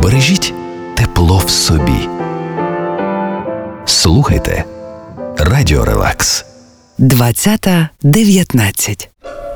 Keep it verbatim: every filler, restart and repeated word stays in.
Бережіть тепло в собі. Слухайте Радіо Релакс. двадцята дев'ятнадцять.